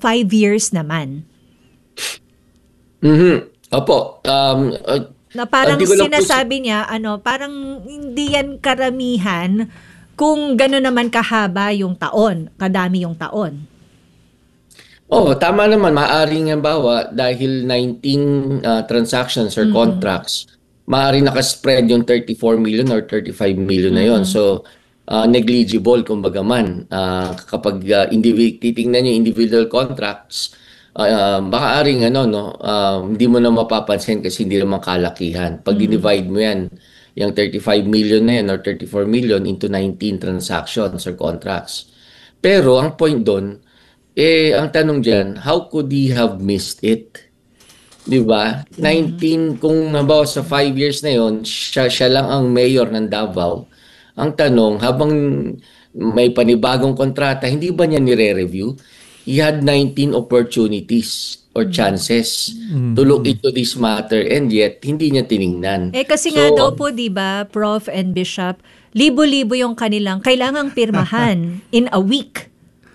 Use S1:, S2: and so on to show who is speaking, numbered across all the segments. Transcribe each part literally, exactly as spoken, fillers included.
S1: five years naman.
S2: Mhm. Opo. Um, uh,
S1: Na parang
S2: hindi ko lang po si-
S1: sinasabi niya, ano, parang hindi yan karamihan kung gano'n naman kahaba yung taon, kadami yung taon.
S2: Oo, tama naman. Maaaring halimbawa dahil nineteen uh, transactions or contracts, maaaring nakaspread yung thirty-four million or thirty-five million na yon. So, uh, negligible kumbaga man. Uh, kapag uh, indivi- titingnan yung individual contracts, uh, maaaring ano, no, uh, hindi mo na mapapansin kasi hindi naman kalakihan. Pag divide mo yan, yung thirty-five million na yan or thirty-four million into nineteen transactions or contracts. Pero ang point doon, eh, ang tanong dyan, how could he have missed it? Di ba? nineteen, kung halimbawa sa five years na yon, siya, siya lang ang mayor ng Davao. Ang tanong, habang may panibagong kontrata, hindi ba niya nire-review? He had nineteen opportunities or chances to look into this matter and yet hindi niya tiningnan.
S1: Eh kasi
S2: So,
S1: nga daw po, di ba, Prof and Bishop, libo-libo yung kanilang kailangang pirmahan in a week.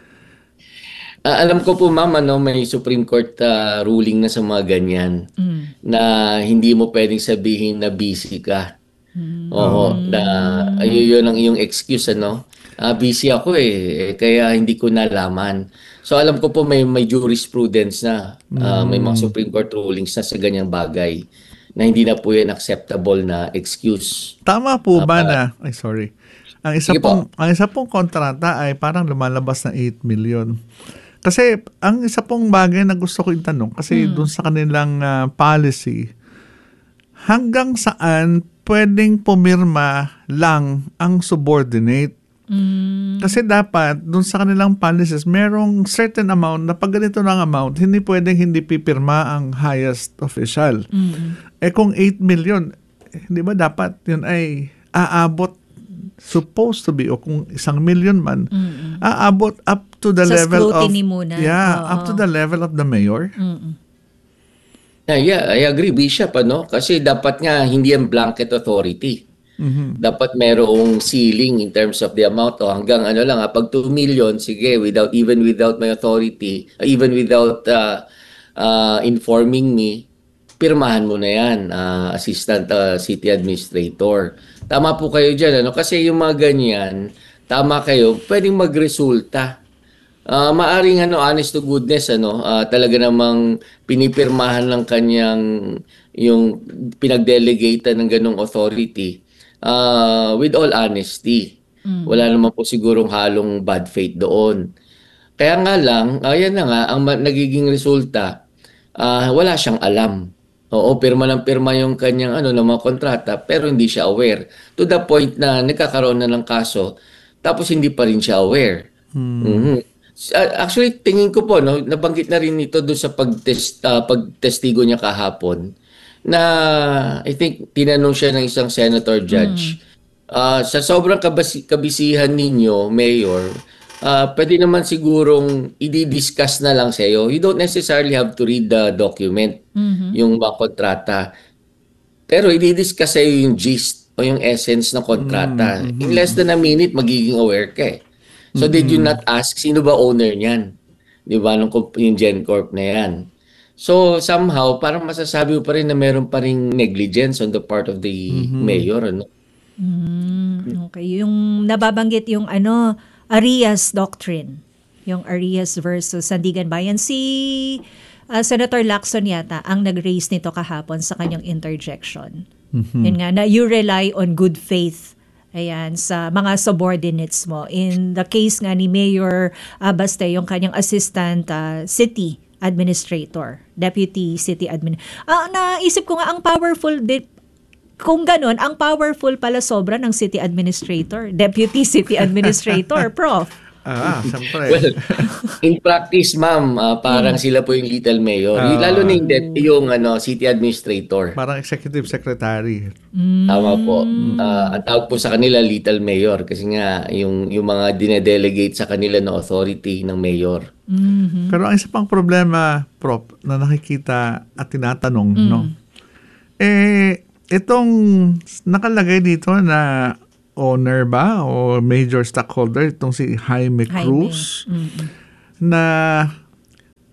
S2: Ah, alam ko po ma'am, ano, may Supreme Court ah, ruling na sa mga ganyan na hindi mo pwedeng sabihin na busy ka. Oo, na ayun yun ang iyong excuse, ano. Ah, busy ako eh, eh, kaya hindi ko nalaman. So alam ko po may may jurisprudence na, ah, may mga Supreme Court rulings na sa ganyang bagay na hindi na po yan acceptable na excuse.
S3: Tama po
S2: Ah,
S3: ba
S2: pa-
S3: na, ay sorry, ang isa
S2: Sige
S3: pong
S2: po.
S3: ang isa pong kontrata ay parang lumalabas na eight million. Kasi ang isa pong bagay na gusto ko itanong kasi doon sa kanilang ah, policy, hanggang saan pwedeng pumirma lang ang subordinate? Kasi dapat doon sa kanilang policies merong certain amount na pag ganito ng amount, hindi pwedeng hindi pipirma ang highest official. Eh kung eight million, eh, di ba dapat yun ay aabot, supposed to be, o kung isang million man, aabot up to the
S1: Sa
S3: level of,
S1: scrutiny muna.
S3: yeah,
S1: Oo.
S3: up to the level of the mayor.
S2: Yeah, yeah, I agree, Bishop, ano? Kasi dapat nga hindi ang blanket authority. Dapat merong ceiling in terms of the amount. O hanggang ano lang, ha, pag two million, sige, without, even without my authority, uh, even without uh, uh, informing me, pirmahan mo na yan, uh, Assistant uh, City Administrator. Tama po kayo dyan, ano? Kasi yung mga ganyan, tama kayo, pwedeng magresulta. Ah, maaring ano, honest to goodness, ano, ah, talaga namang pinipirmahan ng kanyang yung pinagdelegate ng ganong authority ah, with all honesty. Wala naman po sigurong halong bad faith doon. Kaya nga lang, ayan na nga, ang ma- nagiging resulta, ah, wala siyang alam. Oo, pirma ng pirma yung kanyang ano, ng mga kontrata, pero hindi siya aware. To the point na nagkakaroon na ng kaso, tapos hindi pa rin siya aware. Mhm. Uh, Actually, tingin ko po, no, nabanggit na rin ito doon sa pagtest, ah, pagtestigo niya kahapon na I think tinanong siya ng isang senator judge. Ah, sa sobrang kabasi- kabisihan ninyo, Mayor, ah, pwede naman sigurong i-discuss na lang sa iyo. You don't necessarily have to read the document, yung mga kontrata. Pero i-discuss sa iyo yung gist o yung essence ng kontrata. In less than a minute, magiging aware ka eh. So did you not ask, sino ba owner niyan? Di ba, nung comp- yung GenCorp na yan? So somehow, parang masasabi mo pa rin na meron pa rin negligence on the part of the mayor. Ano?
S1: Mm, okay, yung nababanggit yung ano, Arias Doctrine. Yung Arias versus Sandigan Bayan. Si ah, Senator Lacson yata ang nag-raise nito kahapon sa kanyang interjection. Yun nga, na you rely on good faith. Ayan, sa mga subordinates mo. In the case nga ni Mayor uh, Baste, yung kanyang assistant uh, city administrator, deputy city admin. Ah, naisip ko nga, ang powerful, di, kung ganun, ang powerful pala sobra ng city administrator, deputy city administrator, Prof.
S3: Ah, siyempre.
S2: Well, in practice, ma'am, ah, parang sila po yung little mayor. Yung- lalo na yung, det- yung ano, city administrator.
S3: Parang executive secretary.
S2: Tama po. Ah, ang tawag po sa kanila, little mayor. Kasi nga, yung, yung mga dinedelegate sa kanila na authority ng mayor.
S3: Pero ang isa pang problema, Prof, na nakikita at tinatanong, no? Eh, itong nakalagay dito na owner ba o major stockholder, itong si Jaime
S1: Jaime.
S3: Cruz, na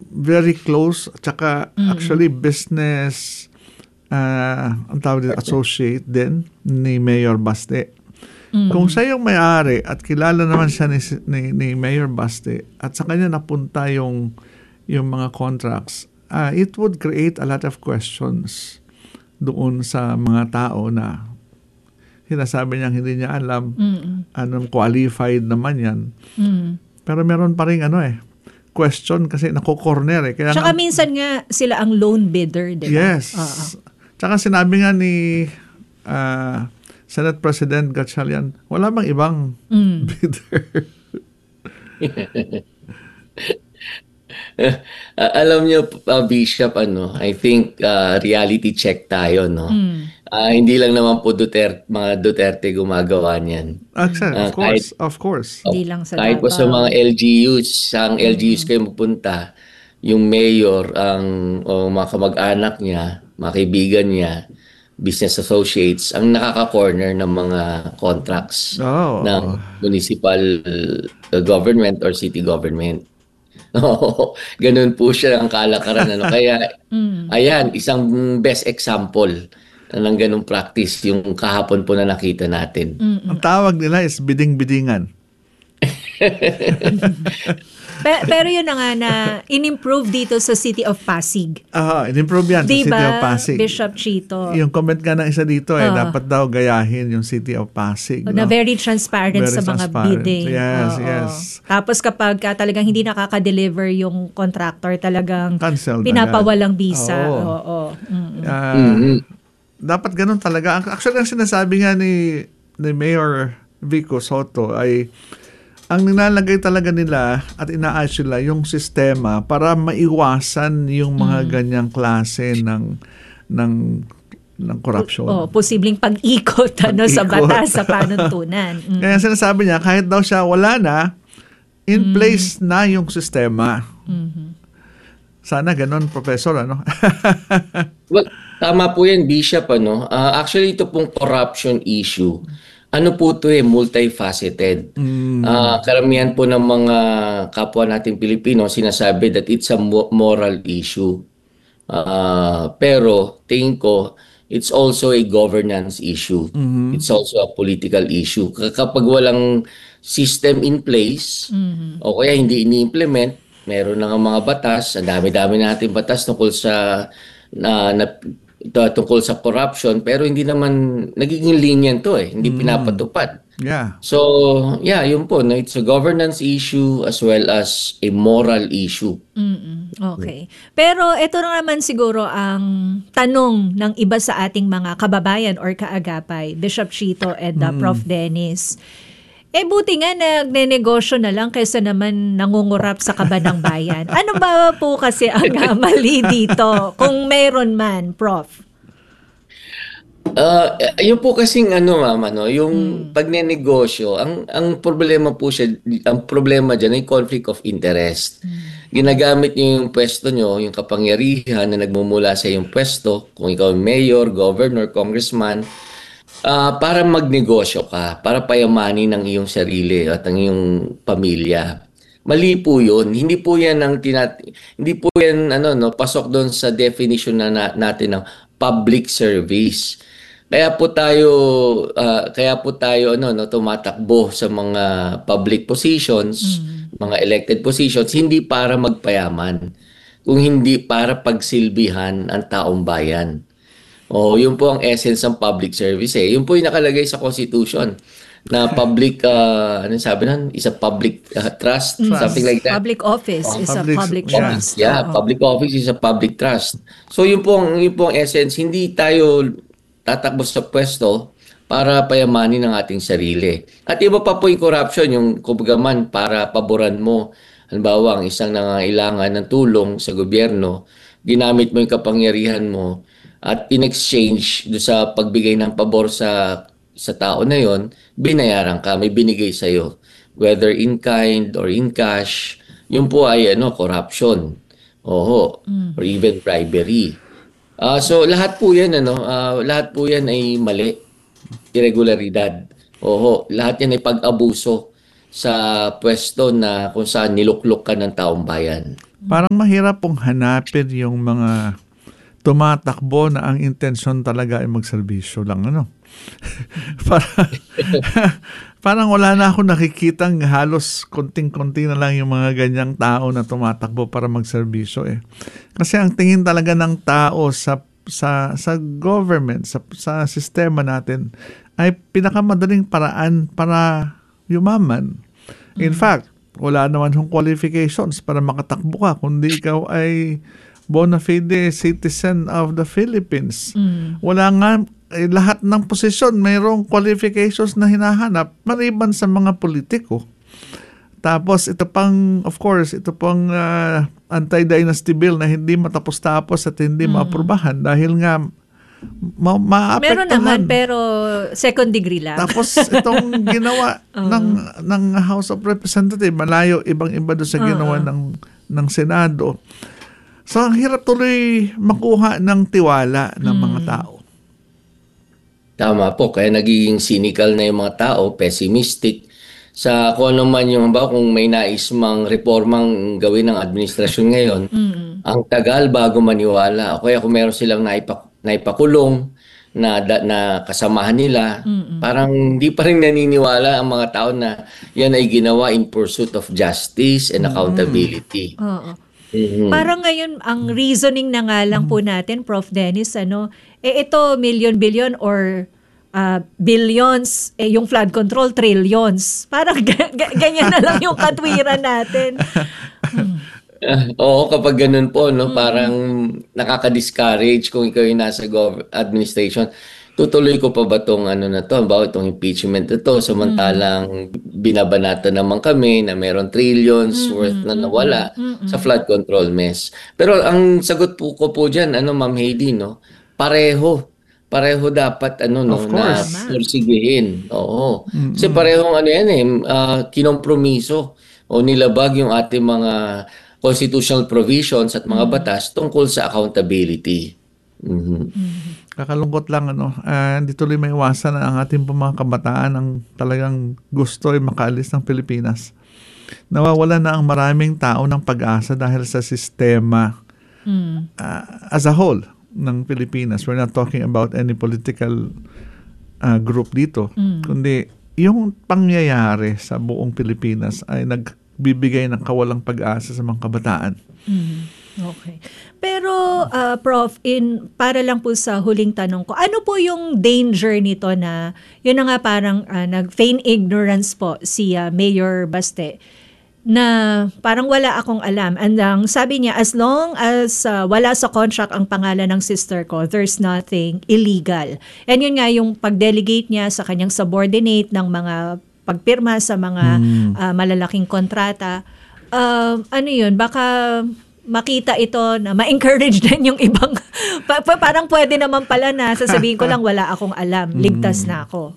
S3: very close, tsaka actually business uh, ang tawag dito, associate din ni Mayor Baste. Kung siya yung may-ari at kilala naman siya ni, ni, ni Mayor Baste at sa kanya napunta yung, yung mga contracts, uh, it would create a lot of questions doon sa mga tao na sinasabi niya hindi niya alam, mm. anong qualified naman yan. Mm. Pero meron pa rin ano eh, question kasi nako-corner eh. Kaya
S1: Tsaka
S3: nga,
S1: minsan nga sila ang lone bidder, di ba?
S3: yes.
S1: Uh-huh.
S3: Tsaka sinabi nga ni uh, Senate President Gatchalian, wala bang ibang mm. bidder?
S2: uh, alam niyo, uh, Bishop, ano, I think uh, reality check tayo, no? Mm. Uh, hindi lang naman po Duterte, mga Duterte gumagawa niyan.
S3: Actually,
S2: uh,
S3: of course,
S2: kahit,
S3: of course.
S1: Hindi lang sa
S2: kahit po sa mga L G Us, sa L G Us mm. kayo mapunta, yung mayor, ang o mga kamag-anak niya, mga kaibigan niya, business associates, ang nakaka-corner ng mga contracts
S3: oh.
S2: ng municipal government or city government. Oo, ganun po siya ang kalakaran. Ano? Kaya, mm. ayan, isang best example ng ganung practice yung kahapon po na nakita natin.
S3: Mm-mm. Ang tawag nila is biding-bidingan.
S1: Pe- pero yun na nga na in-improve dito sa City of Pasig.
S3: Aha, in-improve yan
S1: diba,
S3: sa City of Pasig.
S1: Bishop Chito?
S3: Yung comment ka ng isa dito eh, uh, dapat daw gayahin yung City of Pasig.
S1: Na
S3: no?
S1: very transparent
S3: very
S1: sa
S3: transparent.
S1: mga bidding.
S3: Yes,
S1: Oo.
S3: yes.
S1: Tapos kapag ka talagang hindi nakaka-deliver yung contractor, talagang
S3: cancel
S1: pinapawalang bisa.
S3: Oo.
S1: Oo. Mm-hmm.
S3: Uh, mm-hmm. Dapat ganun talaga. Actually, ang sinasabi nga ni, ni Mayor Vico Soto ay ang nilalagay talaga nila at inaayos sila yung sistema para maiwasan yung mga mm. ganyang klase ng ng ng corruption.
S1: Oh, posibleng pag-ikot, ano, sa batas, sa panuntunan. Mm.
S3: Kaya sinasabi niya, kahit daw siya wala na, in mm. place na yung sistema. Mm-hmm. Sana ganun, Professor, ano?
S2: Well, tama po yan, Bishop, ano? Uh, actually, ito pong corruption issue, ano po ito eh, multifaceted. Mm. Uh, karamihan po ng mga kapwa nating Pilipino sinasabi that it's a moral issue. Uh, pero tingin ko, it's also a governance issue. Mm-hmm. It's also a political issue. Kapag walang system in place, mm-hmm. o kaya hindi ini-implement, meron na nga mga batas, ang dami-dami natin batas tungkol sa na, na ito tungkol sa corruption, pero hindi naman nagiging lenient to eh, hindi mm. pinapatupad.
S3: Yeah.
S2: So, yeah, yun po, no? It's a governance issue as well as a moral issue.
S1: Mm-mm. Okay. Pero ito na naman siguro ang tanong ng iba sa ating mga kababayan or kaagapay, Bishop Chito and uh, mm. Prof Dennis. Eh buti nga nagnenegosyo na lang kaysa naman nangungurap sa kaban ng bayan. Ano ba po kasi ang uh, mali dito kung meron man, Prof?
S2: Uh, yun po kasing ano, mama, no, yung hmm. pagnenegosyo, ang ang problema po siya, ang problema diyan ay conflict of interest. Hmm. Ginagamit niyo yung pwesto niyo, yung kapangyarihan na nagmumula sa iyong pwesto, kung ikaw ay mayor, governor, congressman, Uh, para magnegosyo ka, para payamanin ang iyong sarili at ang iyong pamilya. Mali po 'yun. Hindi po 'yan ang tinat hindi po 'yan ano no, pasok doon sa definition na, na natin ng public service. Kaya po tayo uh, kaya po tayo ano no, tumatakbo sa mga public positions, mm. mga elected positions hindi para magpayaman, kung hindi para pagsilbihan ang taong bayan. Oh, yun po ang essence ng public service eh. Yun po yung nakalagay sa Constitution na public, uh, ano sabi nun? Is a public uh, trust, trust, something like that.
S1: Public office oh, is public, a public
S2: yeah.
S1: trust.
S2: Yeah, oh. Public office is a public trust. So yun po ang, yun po ang essence. Hindi tayo tatakbo sa pwesto para payamanin ang ating sarili. At iba pa po yung corruption, yung kumbaga para paboran mo. Halimbawa, ang isang nangangailangan ng tulong sa gobyerno, ginamit mo yung kapangyarihan mo, at in exchange do sa pagbigay ng pabor sa sa tao na yon, binayaran ka, may binigay sa iyo, whether in kind or in cash. Yun po ay ano, corruption. Oho, mm. or even bribery. Uh, so lahat po 'yan ano, uh, lahat po 'yan ay mali. Irregularidad. Oho, lahat 'yan ay pag-abuso sa pwesto na kung saan niluklok ka ng taong bayan.
S3: Parang mahirap pong hanapin yung mga tumatakbo na ang intensyon talaga ay magserbisyo lang, ano. parang, parang wala na ako nakikitang halos konting-konti na lang yung mga ganyang tao na tumatakbo para magserbisyo eh. Kasi ang tingin talaga ng tao sa sa sa government, sa sa sistema natin ay pinakamadaling paraan para yumaman. In mm-hmm. fact, wala naman yung qualifications para makatakbo ka kundi ikaw ay bona fide citizen of the Philippines. Mm. Wala nga, eh, lahat ng posisyon mayroong qualifications na hinahanap maliban sa mga politiko. Tapos ito pang, of course, ito pang uh, anti-dynasty bill na hindi matapos-tapos at hindi mm. maaprubahan dahil nga ma- maapektuhan.
S1: Meron naman pero second degree lang.
S3: Tapos itong ginawa uh-huh. ng ng House of Representatives, malayo ibang-iba doon sa ginawa uh-huh. ng ng Senado. So, ang hirap tuloy makuha ng tiwala ng mm. mga tao.
S2: Tama po. Kaya nagiging cynical na yung mga tao, pessimistic. Sa kung ano man yung, ba, kung may nais mang reformang gawin ng administrasyon ngayon, mm. ang tagal bago maniwala. O kaya kung meron silang naipak, naipakulong na, na kasamahan nila, mm-mm. parang hindi pa rin naniniwala ang mga tao na yan ay ginawa in pursuit of justice and accountability.
S1: Mm. Oo. Mm-hmm. Parang ngayon, ang reasoning na nga lang po natin, Prof Dennis, ano, eh ito, million-billion or uh, billions, eh yung flood control, trillions. Parang g- g- ganyan na lang yung katwiran natin. Hmm.
S2: Uh, oo, kapag ganun po, no, mm-hmm. parang nakaka-discourage kung ikaw yung nasa gov- administration. Tutuloy ko pa ba itong ano na to, ba itong impeachment na to, samantalang mm-hmm. binabanata naman kami na meron trillions mm-hmm. worth na nawala mm-hmm. sa flood control mess. Pero ang sagot po ko po dyan, ano, Ma'am Heidi, no, pareho. Pareho dapat ano no na pursigihin. Oo. Mm-hmm. Kasi parehong ano yan eh, uh, kinompromiso o nilabag yung ating mga constitutional provisions at mga mm-hmm. batas tungkol sa accountability. Mm-hmm.
S3: Mm-hmm. Kakalungkot lang ano, uh, hindi tuloy may iwasan na ang ating mga kabataan ang talagang gusto ay makaalis ng Pilipinas. Nawawala na ang maraming tao ng pag-asa dahil sa sistema mm. uh, as a whole ng Pilipinas. We're not talking about any political uh, group dito, mm. kundi yung pangyayari sa buong Pilipinas ay nagbibigay ng kawalang pag-asa sa mga kabataan.
S1: Mm. Okay. Pero, uh, Prof, in, para lang po sa huling tanong ko, ano po yung danger nito na, yun na nga parang uh, nag-feign ignorance po si uh, Mayor Baste, na parang wala akong alam. And um, sabi niya, as long as uh, wala sa contract ang pangalan ng sister ko, there's nothing illegal. And yun nga yung pag-delegate niya sa kanyang subordinate ng mga pagpirma sa mga mm. uh, malalaking kontrata. Uh, ano yun, baka makita ito na ma-encourage din yung ibang pa, pa, parang pwede naman pala na sasabihin ko lang wala akong alam, ligtas na ako.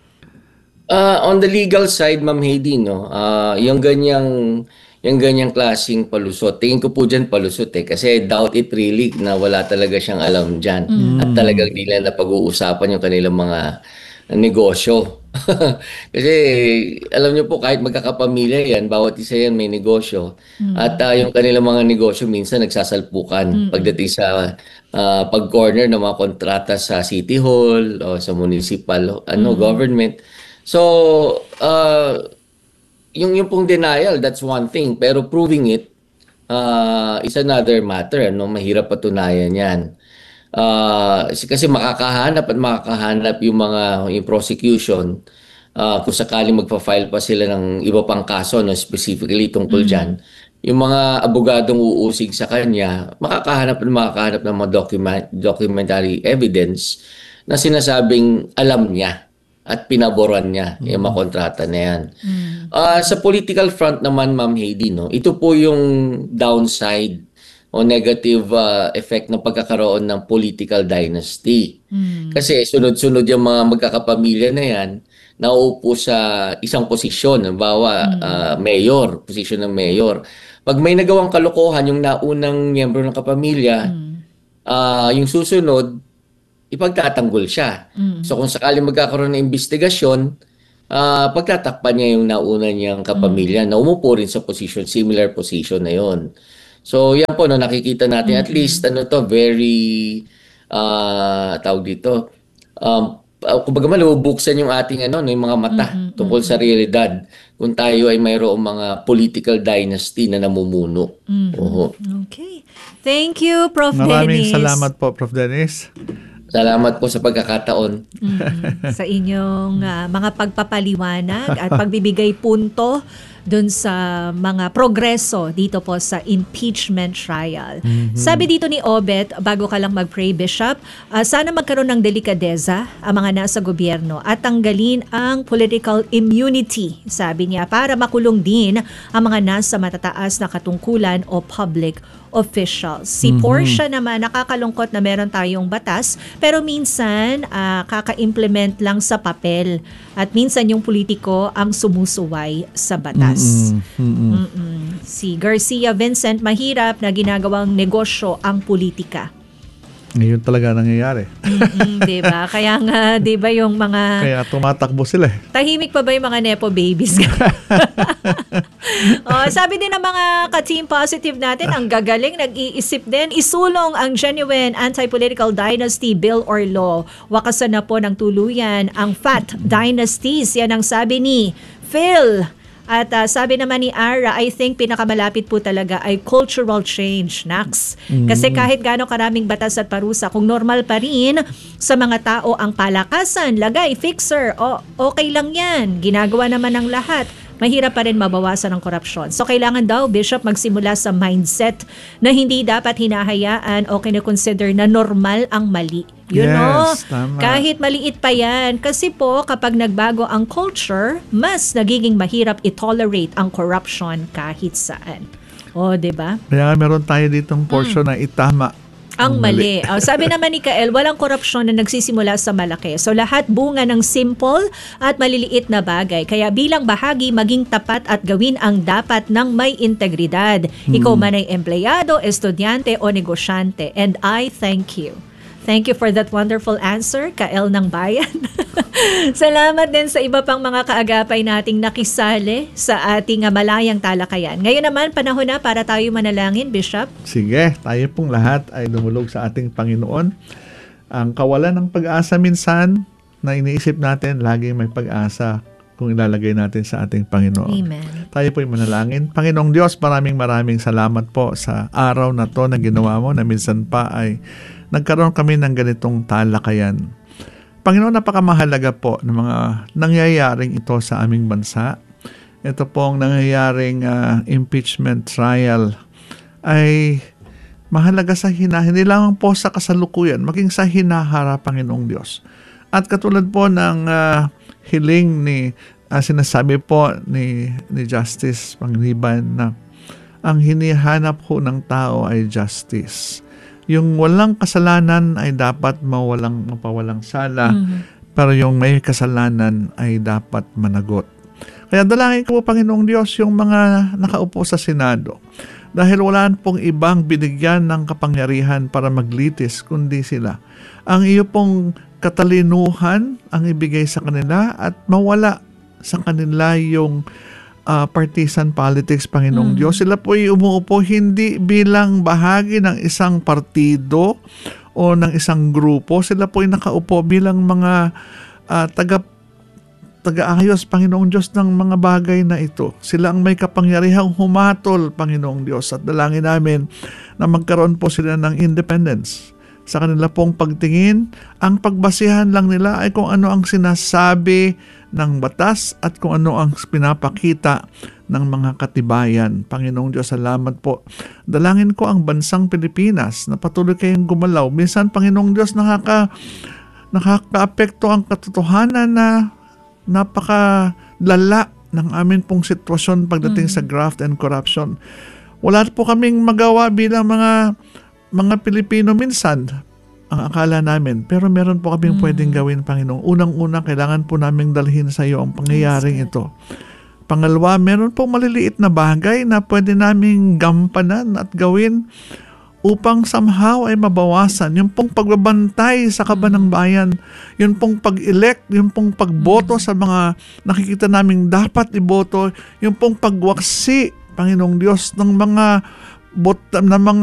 S2: Uh, on the legal side, Ma'am Heidi, no, uh, yung ganyang yung ganyang klaseng palusot, tingin ko po dyan palusot eh, kasi doubt it really na wala talaga siyang alam dyan. Mm. At talagang di lang na pag-uusapan yung kanilang mga negosyo. Kasi alam niyo po, kahit magkakapamilya yan, bawat isa yan may negosyo. Mm. At uh, yung kanilang mga negosyo minsan nagsasalpukan mm. pagdating sa uh, pag-corner ng mga kontrata sa City Hall o sa municipal ano mm. government. So, uh, yung, yung pong denial, that's one thing. Pero proving it uh, is another matter. Ano? Mahirap patunayan yan. Uh, kasi makakahanap at makakahanap yung mga yung prosecution uh, kung sakaling magpa-file pa sila ng iba pang kaso, no, specifically tungkol mm-hmm. dyan. Yung mga abogadong uusig sa kanya, makakahanap at makakahanap ng mga document, documentary evidence na sinasabing alam niya at pinaboran niya mm-hmm. yung mga kontrata na yan. Mm-hmm. Uh, sa political front naman, Ma'am Heidi, no, ito po yung downside o negative uh, effect ng pagkakaroon ng political dynasty. Mm. Kasi sunod-sunod yung mga magkakapamilya na yan, nauupo sa isang posisyon, halimbawa mm. uh, mayor, posisyon ng mayor. Pag may nagawang kalokohan yung naunang miyembro ng kapamilya, mm. uh, yung susunod, ipagtatanggol siya. Mm. So kung sakaling magkakaroon ng investigasyon, uh, pagtatakpan niya yung nauna niyang kapamilya mm. na umupo rin sa position, similar position na yon. So yan po, no, nakikita natin at least ano to, very uh, tawag dito, um, uh, kumbaga malubuksan yung ating ano, no, yung mga mata tungkol sa realidad kung tayo ay mayroong mga political dynasty na namumuno. Oo.
S1: Okay. Thank you, Prof
S3: Maraming
S1: Dennis.
S3: salamat po, Prof Dennis.
S2: Salamat po sa pagkakataon.
S1: Mm, sa inyong ah, mga pagpapaliwanag at pagbibigay punto dun sa mga progreso dito po sa impeachment trial. Sabi dito ni Obet, bago ka lang mag-pray, Bishop, ah, sana magkaroon ng delikadeza ang mga nasa gobyerno at tanggalin ang political immunity, sabi niya, para makulong din ang mga nasa matataas na katungkulan o public officials. Si Portia naman, nakakalungkot na meron tayong batas, pero minsan ah, kaka-implement lang sa papel at minsan yung politiko ang sumusuway sa batas. Mm-mm. Si Garcia Vincent, mahirap na ginagawang negosyo ang politika.
S3: Ngayon talaga nangyayari.
S1: Mm-mm, diba? Kaya nga, diba yung mga...
S3: Kaya tumatakbo sila eh.
S1: Tahimik pa ba yung mga nepo babies? Oh, sabi din ng mga ka-team positive natin, ang gagaling, nag-iisip din, isulong ang genuine anti-political dynasty bill or law. Wakasan na po ng tuluyan ang fat dynasties. Yan ang sabi ni Phil. At uh, sabi naman ni Ara, I think pinakamalapit po talaga ay cultural change, Nax. Kasi kahit gaano karaming batas at parusa, kung normal pa rin sa mga tao ang palakasan, lagay, fixer, o okay lang yan. Ginagawa naman ng lahat. Mahirap pa rin mabawasan ang korupsyon. So kailangan daw, Bishop, magsimula sa mindset na hindi dapat hinahayaan o kinoconsider na normal ang mali. You
S3: Yes,
S1: know,
S3: tama.
S1: kahit maliit pa yan. Kasi po, kapag nagbago ang culture, mas nagiging mahirap i-tolerate ang corruption kahit saan. O, di ba?
S3: Kaya meron tayo ditong portion na itama
S1: Ang mali. Oh, sabi naman ni Kael, walang korupsyon na nagsisimula sa malaki. So lahat bunga ng simple at maliliit na bagay. Kaya bilang bahagi, maging tapat at gawin ang dapat ng may integridad. Ikaw man ay empleyado, estudyante o negosyante. And I thank you. Thank you for that wonderful answer, Kael ng Bayan. Salamat din sa iba pang mga kaagapay nating nakisali sa ating uh, malayang talakayan. Ngayon naman, panahon na para tayo manalangin, Bishop.
S3: Sige, tayo pong lahat ay dumulog sa ating Panginoon. Ang kawalan ng pag-asa minsan na iniisip natin, laging may pag-asa kung ilalagay natin sa ating Panginoon.
S1: Amen.
S3: Tayo po'y manalangin. Panginoong Diyos, maraming maraming salamat po sa araw na to na ginawa mo na minsan pa ay nagkaroon kami ng ganitong talakayan. Panginoon, napakamahalaga po ng mga nangyayaring ito sa aming bansa. Ito pong nangyayaring uh, impeachment trial ay mahalaga sa hina, hindi lang po sa kasalukuyan, maging sa hinaharap, Panginoong Diyos. At katulad po ng uh, hiling ni, uh, sinasabi po ni, ni Justice Pangliban na ang hinihanap po ng tao ay justice. Yung walang kasalanan ay dapat mawalang mapawalang sala, mm-hmm. pero yung may kasalanan ay dapat managot. Kaya dalangin ko po, Panginoong Diyos, yung mga nakaupo sa Senado. Dahil wala pong ibang binigyan ng kapangyarihan para maglitis, kundi sila. Ang iyo pong katalinuhan ang ibigay sa kanila at mawala sa kanila yung uh, partisan politics, Panginoong mm. Diyos. Sila po ay umuupo hindi bilang bahagi ng isang partido o ng isang grupo. Sila po ay nakaupo bilang mga uh, taga taga-ayos, Panginoong Diyos, ng mga bagay na ito. Sila ang may kapangyarihang humatol, Panginoong Diyos, at dalangin namin na magkaroon po sila ng independence. Sa kanila pong pagtingin, ang pagbasihan lang nila ay kung ano ang sinasabi ng batas at kung ano ang pinapakita ng mga katibayan. Panginoong Diyos, salamat po. Dalangin ko ang bansang Pilipinas na patuloy kayong gumalaw. Minsan, Panginoong Diyos, nakaka, nakaka-apekto ang katotohanan na napakalala ng amin pong sitwasyon pagdating mm. sa graft and corruption. Wala po kaming magawa bilang mga mga Pilipino minsan ang akala namin, pero meron po kaming mm. pwedeng gawin, Panginoon. Unang-una, kailangan po naming dalhin sa iyo ang pangyayaring yes, ito. Pangalawa, meron po maliliit na bagay na pwede naming gampanan at gawin upang somehow ay mabawasan. Yung pong pagbabantay sa kaban ng bayan, yung pong pag-elect, yung pong pagboto sa mga nakikita naming dapat iboto, yung pong pagwaksi, Panginoong Diyos, ng mga but, ng mga